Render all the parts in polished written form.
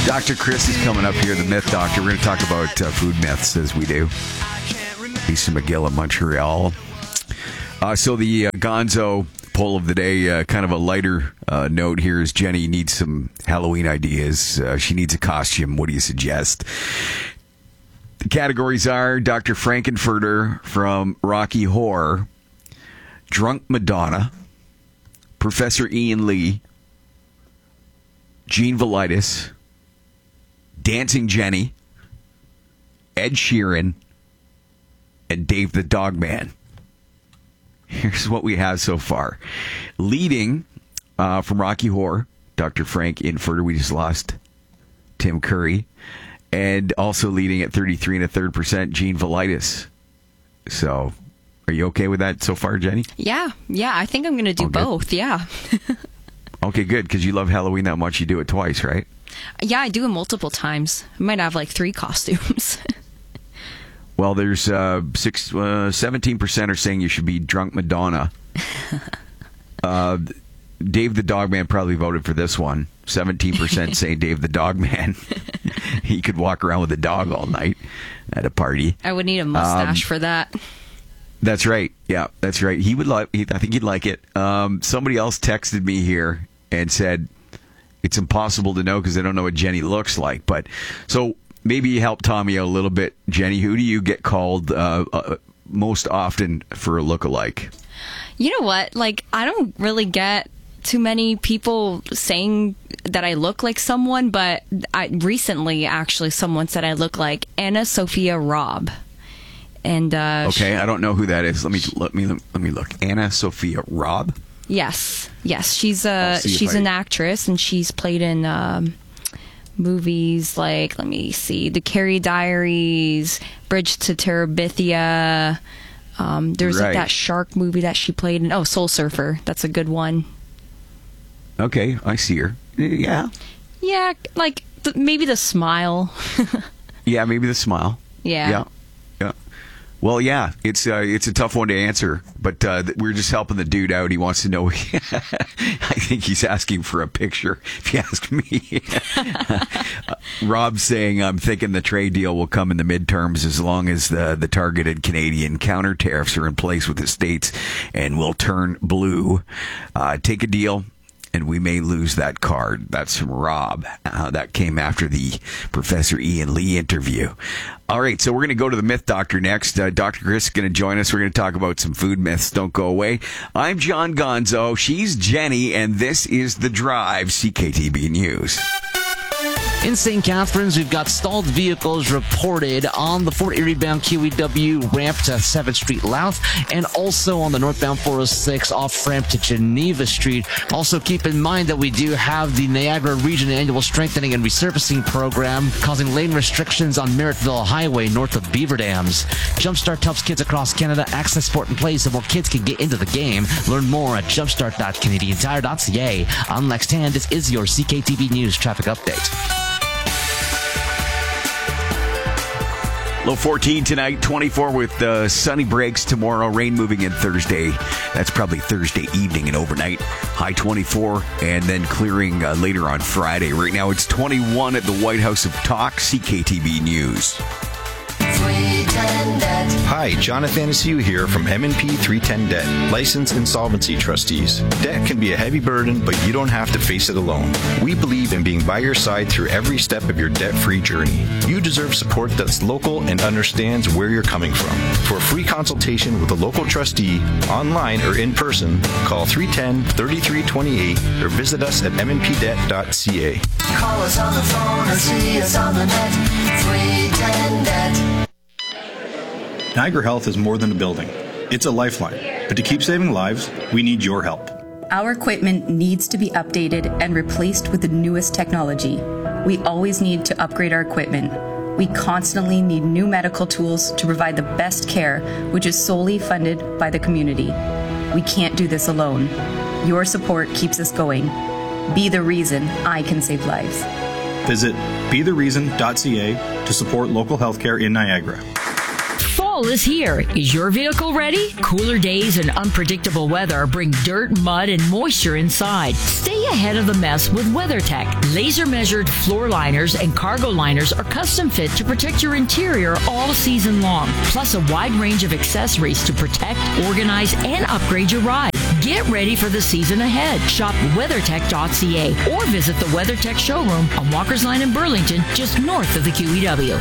Dr. Chris is coming up here, the Myth Doctor. We're going to talk about food myths, as we do. Lisa McGill of Montreal. So the Gonzo poll of the day, kind of a lighter note here is Jenny needs some Halloween ideas. She needs a costume. What do you suggest? The categories are Dr. Frankenfurter from Rocky Horror, Drunk Madonna, Professor Ian Lee, Gene Velitis, Dancing Jenny, Ed Sheeran, and Dave the Dogman. Here's what we have so far. Leading from Rocky Horror, Dr. Frank Infurter. We just lost Tim Curry. And also leading at 33 1/3%, Gene Velitis. So, are you okay with that so far, Jenny? Yeah. I think I'm going to do both. Yeah. Okay, good, because you love Halloween that much, you do it twice, right? Yeah, I do it multiple times. I might have like 3 costumes. Well, there's 17% are saying you should be Drunk Madonna. Dave the Dogman probably voted for this one. 17% say Dave the Dogman. He could walk around with a dog all night at a party. I would need a mustache for that. That's right. Yeah, that's right. He would I think he'd like it. Somebody else texted me here and said it's impossible to know because they don't know what Jenny looks like. But so maybe you help Tommy out a little bit. Jenny, who do you get called most often for a look-alike? You know what? Like, I don't really get too many people saying that I look like someone, but recently, actually, someone said I look like Anna Sophia Robb. And okay, I don't know who that is. Let me look. Anna Sophia Robb? Yes. She's an actress, and she's played in movies like, let me see, The Carrie Diaries, Bridge to Terabithia. There's like that shark movie that she played in. Oh, Soul Surfer. That's a good one. Okay, I see her. Yeah. Yeah, like maybe the smile. Yeah, maybe the smile. Yeah. Well, yeah, it's a tough one to answer, but we're just helping the dude out. He wants to know. I think he's asking for a picture, if you ask me. Rob's saying, I'm thinking the trade deal will come in the midterms as long as the targeted Canadian counter tariffs are in place with the states and will turn blue. Take a deal, and we may lose that card. That's from Rob. That came after the Professor Ian Lee interview. All right, so we're going to go to the Myth Doctor next. Dr. Chris is going to join us. We're going to talk about some food myths. Don't go away. I'm John Gonzo. She's Jenny, and this is The Drive, CKTB News. In St. Catharines, we've got stalled vehicles reported on the Fort Erie-bound QEW ramp to 7th Street Louth and also on the northbound 406 off-ramp to Geneva Street. Also, keep in mind that we do have the Niagara Region Annual Strengthening and Resurfacing Program causing lane restrictions on Merrittville Highway north of Beaver Dams. Jumpstart helps kids across Canada access sport and play so more kids can get into the game. Learn more at jumpstart.canadiantire.ca. I'm Lex Tan. This is your CKTB News traffic update. Low 14 tonight, 24 with sunny breaks tomorrow, rain moving in Thursday. That's probably Thursday evening and overnight. High 24 and then clearing later on Friday. Right now it's 21 at the White House of Talk, CKTB News. Hi, Jonathan Asiu here from M&P 310 Debt, licensed insolvency trustees. Debt can be a heavy burden, but you don't have to face it alone. We believe in being by your side through every step of your debt-free journey. You deserve support that's local and understands where you're coming from. For a free consultation with a local trustee, online or in person, call 310-3328 or visit us at mnpdebt.ca. Call us on the phone or see us on the net. 310 Debt. Niagara Health is more than a building. It's a lifeline. But to keep saving lives, we need your help. Our equipment needs to be updated and replaced with the newest technology. We always need to upgrade our equipment. We constantly need new medical tools to provide the best care, which is solely funded by the community. We can't do this alone. Your support keeps us going. Be the reason I can save lives. Visit bethereason.ca to support local healthcare in Niagara. Fall is here. Is your vehicle ready? Cooler days and unpredictable weather bring dirt, mud, and moisture inside. Stay ahead of the mess with WeatherTech. Laser-measured floor liners and cargo liners are custom fit to protect your interior all season long. Plus a wide range of accessories to protect, organize, and upgrade your ride. Get ready for the season ahead. Shop WeatherTech.ca or visit the WeatherTech showroom on Walker's Line in Burlington, just north of the QEW.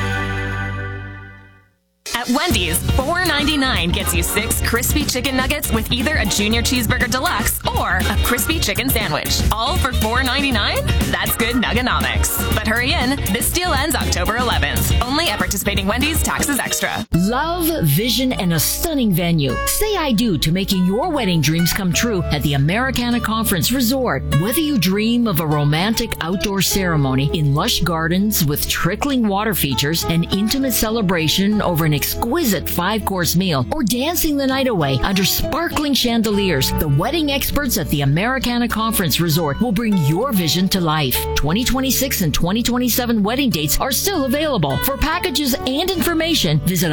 At Wendy's, $4.99 gets you 6 crispy chicken nuggets with either a Junior Cheeseburger Deluxe or a crispy chicken sandwich. All for $4.99? That's good nuggonomics. But hurry in. This deal ends October 11th. Only at participating Wendy's, taxes extra. Love, vision, and a stunning venue. Say I do to making your wedding dreams come true at the Americana Conference Resort. Whether you dream of a romantic outdoor ceremony in lush gardens with trickling water features, an intimate celebration over an exquisite 5-course meal, or dancing the night away under sparkling chandeliers, the wedding experts at the Americana Conference Resort will bring your vision to life. 2026 and 2027 wedding dates are still available. For packages and information, visit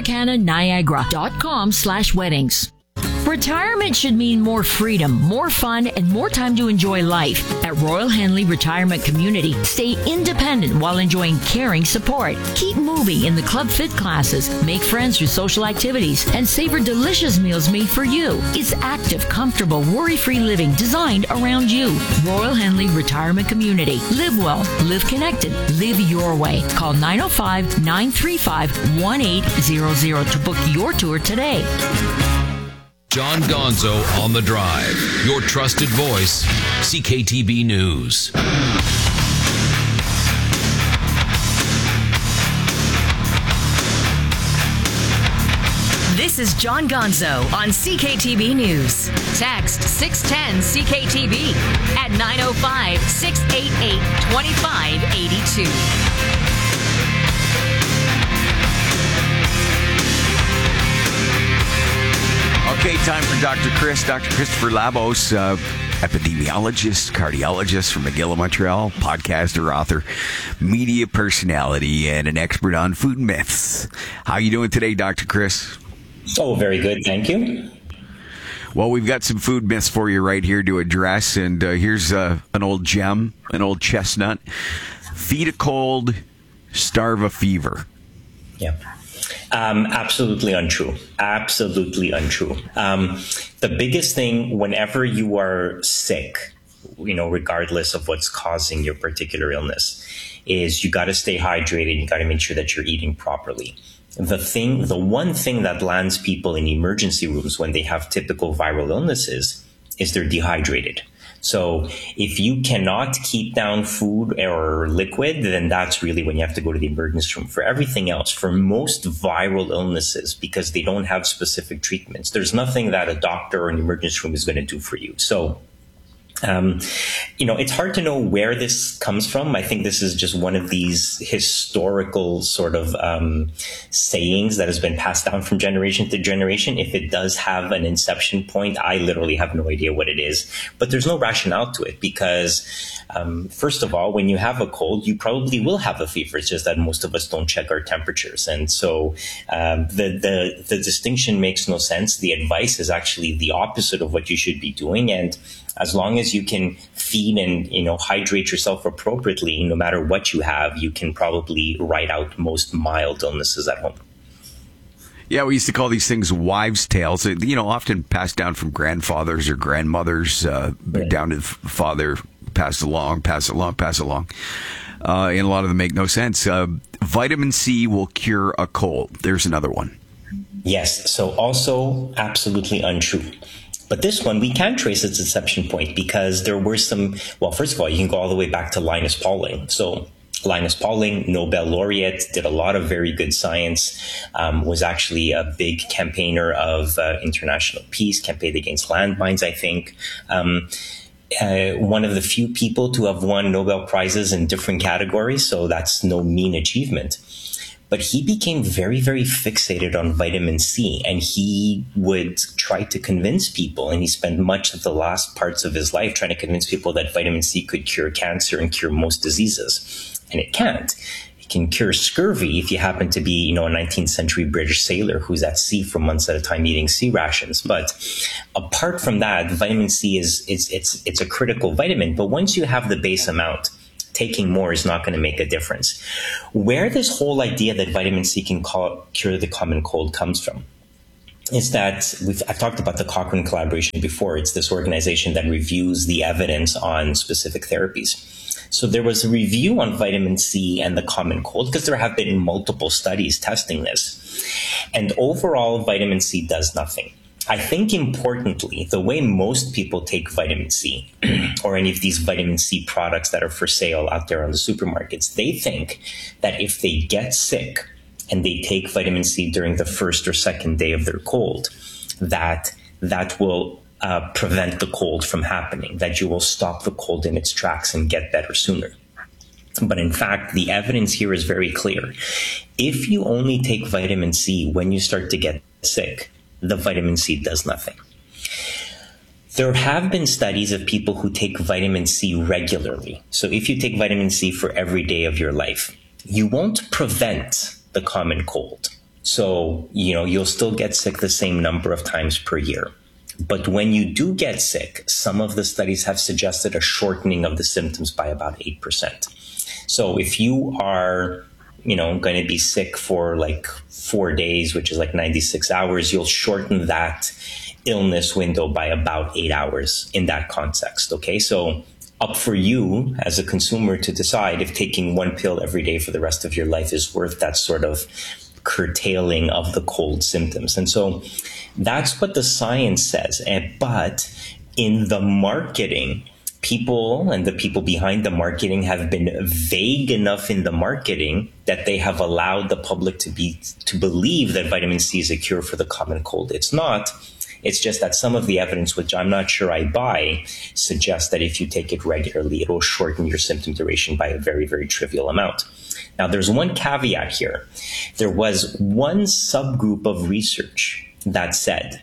americananiagara.com/weddings. Retirement should mean more freedom, more fun, and more time to enjoy life. At Royal Henley Retirement Community, stay independent while enjoying caring support. Keep moving in the Club Fit classes, make friends through social activities, and savor delicious meals made for you. It's active, comfortable, worry-free living designed around you. Royal Henley Retirement Community. Live well, live connected, live your way. Call 905-935-1800 to book your tour today. John Gonzo on the Drive, your trusted voice, CKTB News. This is John Gonzo on CKTB News. Text 610-CKTB at 905-688-2582. Okay, time for Dr. Christopher Labos, epidemiologist, cardiologist from McGill of Montreal, podcaster, author, media personality, and an expert on food myths. How you doing today, Dr. Chris? Oh, very good. Thank you. Well, we've got some food myths for you right here to address, and here's an old gem, an old chestnut. Feed a cold, starve a fever. Yeah. Absolutely untrue. Absolutely untrue. The biggest thing whenever you are sick, regardless of what's causing your particular illness, is you got to stay hydrated. You got to make sure that you're eating properly. The one thing that lands people in emergency rooms when they have typical viral illnesses is they're dehydrated. So if you cannot keep down food or liquid, then that's really when you have to go to the emergency room. For everything else, for most viral illnesses, because they don't have specific treatments, there's nothing that a doctor or an emergency room is going to do for you. So it's hard to know where this comes from. I think this is just one of these historical sort of sayings that has been passed down from generation to generation. If it does have an inception point, I literally have no idea what it is. But there's no rationale to it because, first of all, when you have a cold, you probably will have a fever. It's just that most of us don't check our temperatures. And so the distinction makes no sense. The advice is actually the opposite of what you should be doing. And as long as you can feed and, hydrate yourself appropriately, no matter what you have, you can probably ride out most mild illnesses at home. Yeah, we used to call these things wives' tales, often passed down from grandfathers or grandmothers, down to father, pass along. And a lot of them make no sense. Vitamin C will cure a cold. There's another one. Yes, so also absolutely untrue. But this one, we can trace its inception point because there were first of all, you can go all the way back to Linus Pauling. So Linus Pauling, Nobel laureate, did a lot of very good science, was actually a big campaigner of international peace, campaigned against landmines, I think. One of the few people to have won Nobel Prizes in different categories, so that's no mean achievement. But he became very, very fixated on vitamin C, and he would try to convince people, and he spent much of the last parts of his life trying to convince people that vitamin C could cure cancer and cure most diseases. And it can't. It can cure scurvy if you happen to be, a 19th century British sailor who's at sea for months at a time eating sea rations. But apart from that, vitamin C it's a critical vitamin. But once you have the base amount, taking more is not going to make a difference. Where this whole idea that vitamin C can cure the common cold comes from is that I've talked about the Cochrane collaboration before. It's this organization that reviews the evidence on specific therapies. So there was a review on vitamin C and the common cold because there have been multiple studies testing this. And overall, vitamin C does nothing. I think importantly, the way most people take vitamin C or any of these vitamin C products that are for sale out there on the supermarkets, they think that if they get sick and they take vitamin C during the first or second day of their cold, that will prevent the cold from happening, that you will stop the cold in its tracks and get better sooner. But in fact, the evidence here is very clear. If you only take vitamin C when you start to get sick, the vitamin C does nothing. There have been studies of people who take vitamin C regularly. So if you take vitamin C for every day of your life, you won't prevent the common cold. So, you'll still get sick the same number of times per year. But when you do get sick, some of the studies have suggested a shortening of the symptoms by about 8%. So if you are, going to be sick for like 4 days, which is like 96 hours, you'll shorten that illness window by about 8 hours in that context. Okay. So up for you as a consumer to decide if taking one pill every day for the rest of your life is worth that sort of curtailing of the cold symptoms. And so that's what the science says. But in the marketing, people and the people behind the marketing have been vague enough in the marketing that they have allowed the public to believe that vitamin C is a cure for the common cold. It's not. It's just that some of the evidence, which I'm not sure I buy, suggests that if you take it regularly, it will shorten your symptom duration by a very, very trivial amount. Now, there's one caveat here. There was one subgroup of research that said,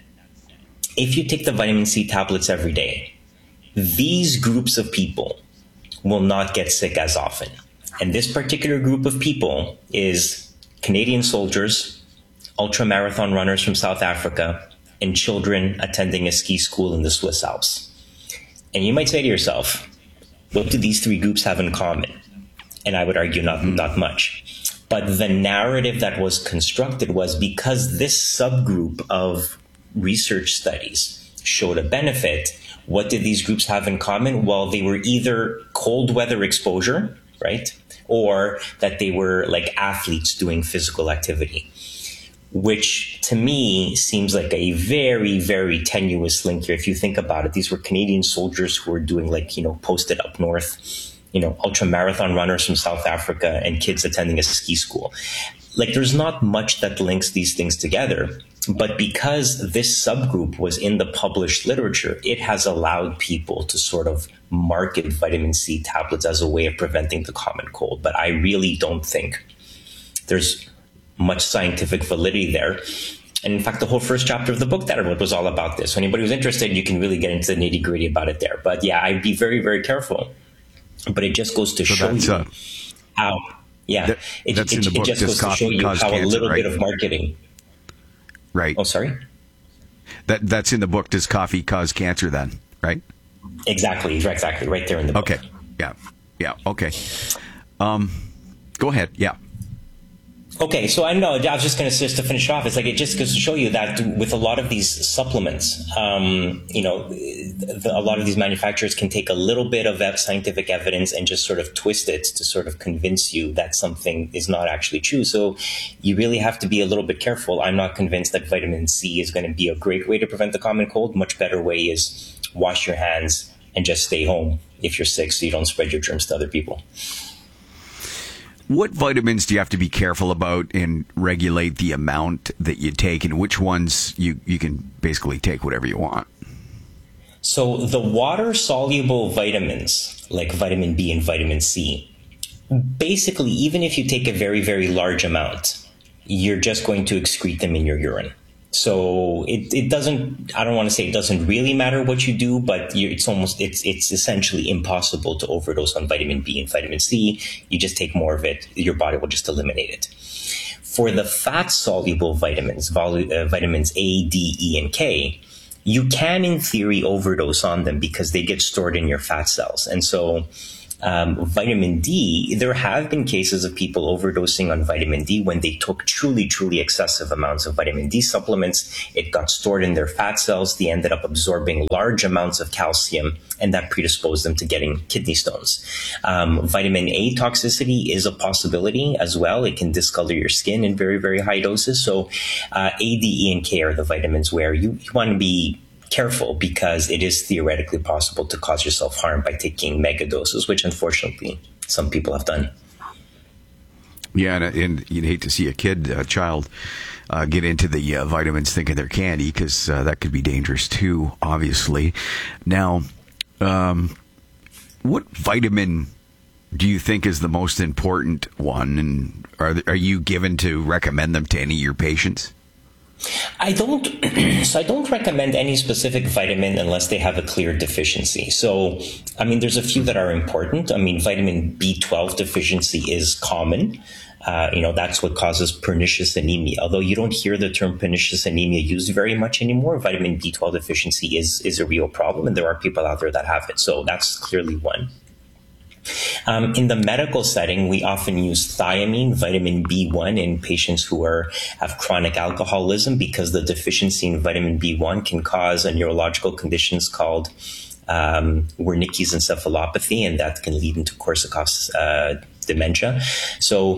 if you take the vitamin C tablets every day, these groups of people will not get sick as often. And this particular group of people is Canadian soldiers, ultramarathon runners from South Africa, and children attending a ski school in the Swiss Alps. And you might say to yourself, what do these three groups have in common? And I would argue not much. But the narrative that was constructed was because this subgroup of research studies showed a benefit, what did these groups have in common? Well, they were either cold weather exposure, right? Or that they were like athletes doing physical activity, which to me seems like a very, very tenuous link here. If you think about it, these were Canadian soldiers who were doing posted up north, ultra marathon runners from South Africa and kids attending a ski school. Like there's not much that links these things together. But because this subgroup was in the published literature, it has allowed people to sort of market vitamin C tablets as a way of preventing the common cold. But I really don't think there's much scientific validity there. And in fact, the whole first chapter of the book that I wrote was all about this. So anybody who's interested, you can really get into the nitty gritty about it there. But yeah, I'd be very, very careful. But it just goes to show you how, it just goes to show you how a little bit of marketing. Right. Oh, sorry? That's in the book. Does coffee cause cancer then, right? Exactly. Right there in the book. Okay. Yeah. Okay. Go ahead. Yeah. Okay, so I know, I was just going to to finish off. It's like it just goes to show you that with a lot of these supplements, a lot of these manufacturers can take a little bit of that scientific evidence and just sort of twist it to sort of convince you that something is not actually true. So you really have to be a little bit careful. I'm not convinced that vitamin C is going to be a great way to prevent the common cold. Much better way is wash your hands and just stay home if you're sick so you don't spread your germs to other people. What vitamins do you have to be careful about and regulate the amount that you take, and which ones you can basically take whatever you want? So the water-soluble vitamins, like vitamin B and vitamin C, basically, even if you take a very, very large amount, you're just going to excrete them in your urine. So it doesn't, I don't want to say it doesn't really matter what you do, but it's essentially impossible to overdose on vitamin B and vitamin C. You just take more of it, your body will just eliminate it. For the fat-soluble vitamins, vitamins A, D, E, and K, you can, in theory, overdose on them because they get stored in your fat cells. And so vitamin D, there have been cases of people overdosing on vitamin D when they took truly, truly excessive amounts of vitamin D supplements. It got stored in their fat cells. They ended up absorbing large amounts of calcium, and that predisposed them to getting kidney stones. Vitamin A toxicity is a possibility as well. It can discolor your skin in very, very high doses. So A, D, E, and K are the vitamins where you want to be careful, because it is theoretically possible to cause yourself harm by taking mega doses, which unfortunately some people have done. Yeah, and you'd hate to see a child get into the vitamins thinking they're candy, because that could be dangerous too, obviously. Now, what vitamin do you think is the most important one, and are you given to recommend them to any of your patients? I don't recommend any specific vitamin unless they have a clear deficiency. So, I mean, there's a few that are important. I mean, vitamin B12 deficiency is common. That's what causes pernicious anemia. Although you don't hear the term pernicious anemia used very much anymore, vitamin B12 deficiency is a real problem, and there are people out there that have it. So that's clearly one. In the medical setting, we often use thiamine, vitamin B1, in patients who have chronic alcoholism, because the deficiency in vitamin B1 can cause a neurological conditions called Wernicke's encephalopathy, and that can lead into Korsakoff's dementia. So,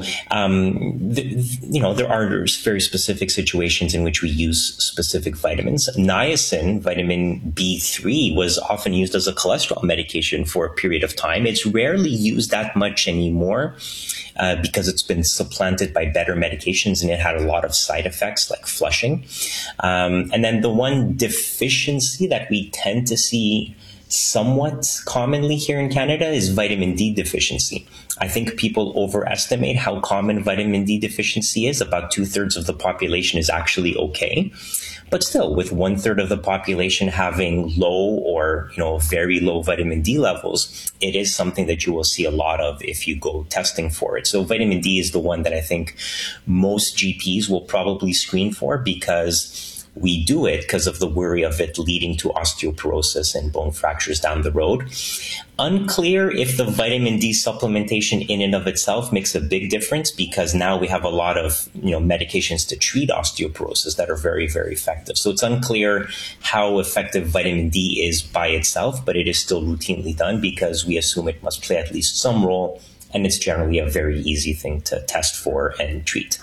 there are very specific situations in which we use specific vitamins. Niacin, vitamin B3, was often used as a cholesterol medication for a period of time. It's rarely used that much anymore because it's been supplanted by better medications, and it had a lot of side effects like flushing. And then the one deficiency that we tend to see somewhat commonly here in Canada is vitamin D deficiency. I think people overestimate how common vitamin D deficiency is. About 2/3 of the population is actually okay. But still, with 1/3 of the population having low or very low vitamin D levels, it is something that you will see a lot of if you go testing for it. So vitamin D is the one that I think most GPs will probably screen for, because we do it because of the worry of it leading to osteoporosis and bone fractures down the road. Unclear if the vitamin D supplementation in and of itself makes a big difference, because now we have a lot of medications to treat osteoporosis that are very, very effective. So it's unclear how effective vitamin D is by itself, but it is still routinely done because we assume it must play at least some role, and it's generally a very easy thing to test for and treat.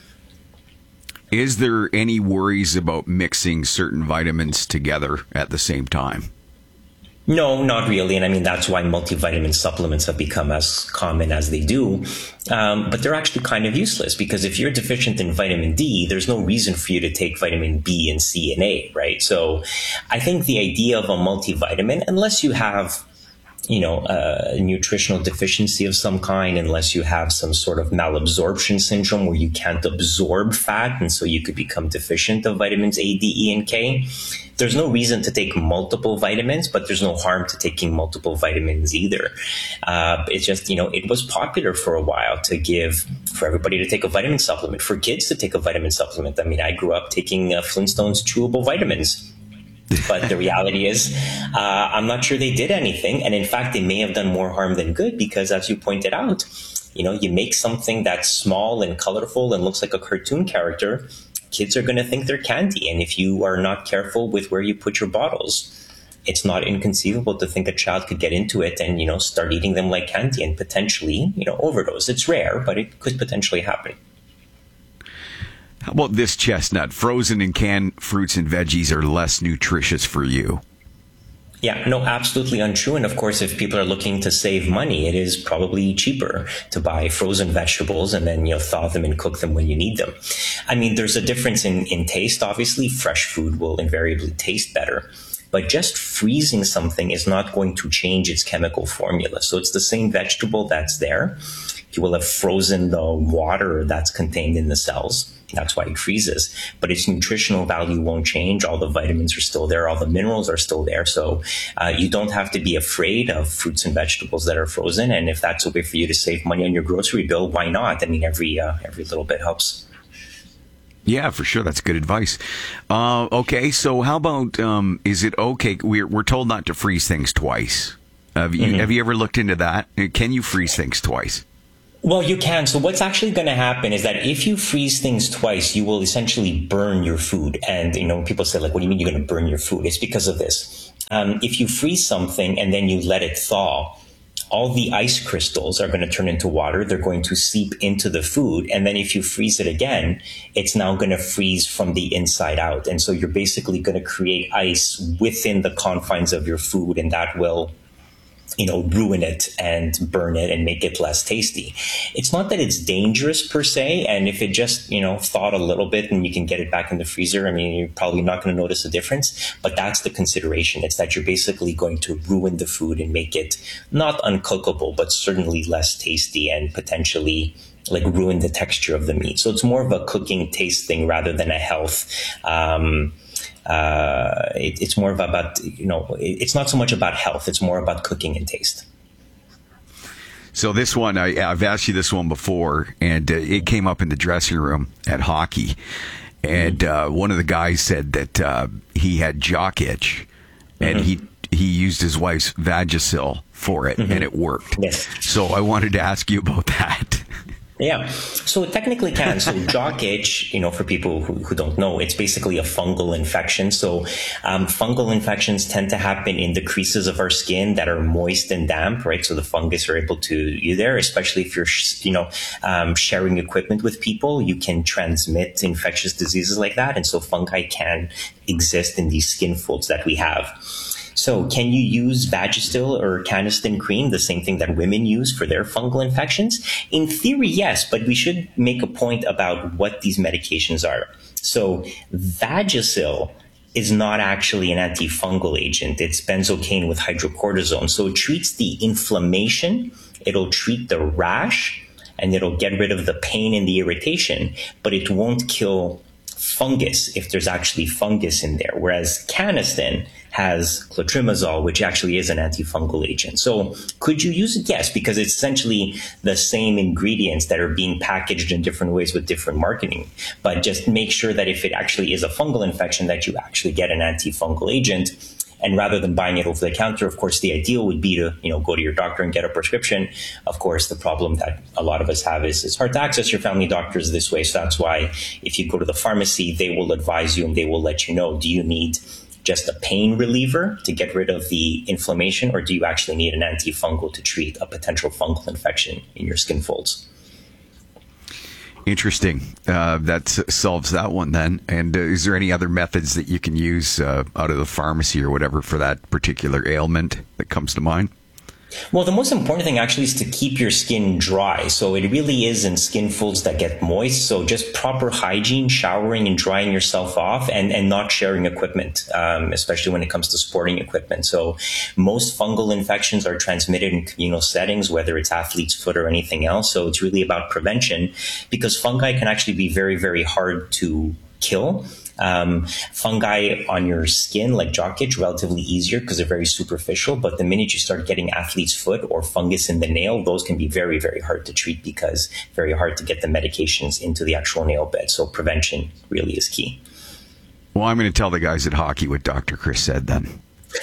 Is there any worries about mixing certain vitamins together at the same time? No, not really. And I mean, that's why multivitamin supplements have become as common as they do. But they're actually kind of useless, because if you're deficient in vitamin D, there's no reason for you to take vitamin B and C and A, right? So I think the idea of a multivitamin, unless you have a nutritional deficiency of some kind, unless you have some sort of malabsorption syndrome where you can't absorb fat, and so you could become deficient of vitamins A, D, E, and K. There's no reason to take multiple vitamins, but there's no harm to taking multiple vitamins either. It's just, it was popular for a while for everybody to take a vitamin supplement, for kids to take a vitamin supplement. I mean, I grew up taking Flintstones chewable vitamins. But the reality is, I'm not sure they did anything. And in fact, they may have done more harm than good, because as you pointed out, you make something that's small and colorful and looks like a cartoon character, kids are going to think they're candy. And if you are not careful with where you put your bottles, it's not inconceivable to think a child could get into it and, start eating them like candy and potentially, overdose. It's rare, but it could potentially happen. How about this, Chestnut? Frozen and canned fruits and veggies are less nutritious for you. Yeah, no, absolutely untrue. And of course, if people are looking to save money, it is probably cheaper to buy frozen vegetables and then, thaw them and cook them when you need them. I mean, there's a difference in taste. Obviously, fresh food will invariably taste better. But just freezing something is not going to change its chemical formula. So it's the same vegetable that's there. You will have frozen the water that's contained in the cells. That's why it freezes. But its nutritional value won't change. All the vitamins are still there. All the minerals are still there. So you don't have to be afraid of fruits and vegetables that are frozen. And if that's a way for you to save money on your grocery bill, why not? I mean, every little bit helps. Yeah, for sure. That's good advice. Okay, so how about, is it okay? We're told not to freeze things twice. Have you ever looked into that? Can you freeze things twice? Well, you can. So what's actually going to happen is that if you freeze things twice, you will essentially burn your food. And, people say, like, what do you mean you're going to burn your food? It's because of this. If you freeze something and then you let it thaw, all the ice crystals are going to turn into water. They're going to seep into the food. And then if you freeze it again, it's now going to freeze from the inside out. And so you're basically going to create ice within the confines of your food, and that will ruin it and burn it and make it less tasty. It's not that it's dangerous per se. And if it just, thawed a little bit and you can get it back in the freezer, I mean, you're probably not going to notice a difference. But that's the consideration. It's that you're basically going to ruin the food and make it not uncookable, but certainly less tasty and potentially like ruin the texture of the meat. So it's more of a cooking taste thing rather than a health. It's more about, it's not so much about health. It's more about cooking and taste. So this one, I've asked you this one before, and it came up in the dressing room at hockey. And one of the guys said that he had jock itch, and he used his wife's Vagisil for it, and it worked. Yes. So I wanted to ask you about that. Yeah, so it technically can. So jock itch, for people who don't know, it's basically a fungal infection. So fungal infections tend to happen in the creases of our skin that are moist and damp, right? So the fungus are able to be there, especially if you're, sharing equipment with people, you can transmit infectious diseases like that. And so fungi can exist in these skin folds that we have. So can you use Vagisil or Canesten cream, the same thing that women use for their fungal infections? In theory, yes, but we should make a point about what these medications are. So Vagisil is not actually an antifungal agent. It's benzocaine with hydrocortisone. So it treats the inflammation, it'll treat the rash, and it'll get rid of the pain and the irritation, but it won't kill fungus if there's actually fungus in there. Whereas Canesten has clotrimazole, which actually is an antifungal agent. So could you use it? Yes, because it's essentially the same ingredients that are being packaged in different ways with different marketing. But just make sure that if it actually is a fungal infection, that you actually get an antifungal agent. And rather than buying it over the counter, of course, the ideal would be to, go to your doctor and get a prescription. Of course, the problem that a lot of us have is it's hard to access your family doctors this way. So that's why if you go to the pharmacy, they will advise you and they will let you know, do you need just a pain reliever to get rid of the inflammation, or do you actually need an antifungal to treat a potential fungal infection in your skin folds? Interesting. That solves that one then. And is there any other methods that you can use out of the pharmacy or whatever for that particular ailment that comes to mind? Well, the most important thing actually is to keep your skin dry. So it really is in skin folds that get moist. So just proper hygiene, showering and drying yourself off, and not sharing equipment, especially when it comes to sporting equipment. So most fungal infections are transmitted in communal settings, whether it's athlete's foot or anything else. So it's really about prevention, because fungi can actually be very, very hard to kill. Fungi on your skin, like jock itch, relatively easier because they're very superficial. But the minute you start getting athlete's foot or fungus in the nail, those can be very, very hard to treat because very hard to get the medications into the actual nail bed. So prevention really is key. Well, I'm going to tell the guys at hockey what Dr. Chris said then.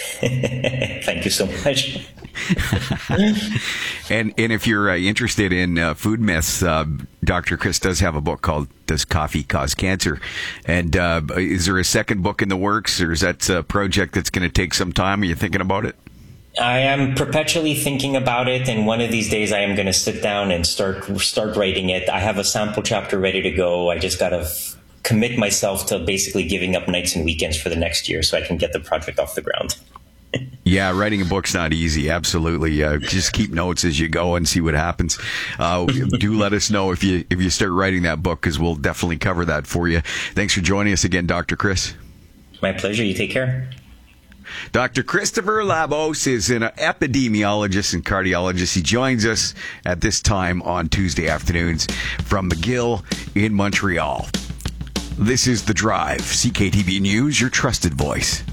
Thank you so much. And if you're interested in food myths, Dr. Chris does have a book called Does Coffee Cause Cancer? And is there a second book in the works, or is that a project that's going to take some time? Are you thinking about it? I am perpetually thinking about it, and one of these days I am going to sit down and start writing it. I have a sample chapter ready to go. I just got to commit myself to basically giving up nights and weekends for the next year so I can get the project off the ground. Yeah, writing a book's not easy. Absolutely. Just keep notes as you go and see what happens. Do let us know if you start writing that book, because we'll definitely cover that for you. Thanks for joining us again, Dr. Chris. My pleasure. You take care. Dr. Christopher Labos is an epidemiologist and cardiologist. He joins us at this time on Tuesday afternoons from McGill in Montreal. This is The Drive, CKTB News, your trusted voice.